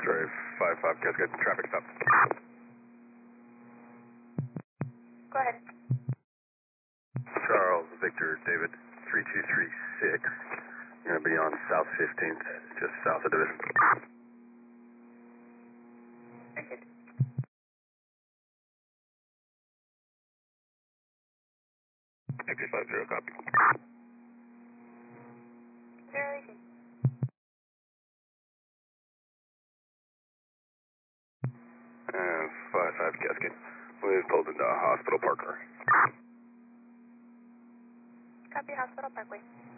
X-ray 5-5, Cascade, traffic stop. Go ahead. Charles Victor David 3236. You're going to be on South 15th, just south of Division. Perfect. X50, copy. 018. 5-5, Cascade. We've pulled into Hospital Parker. Copy, Hospital Parkway.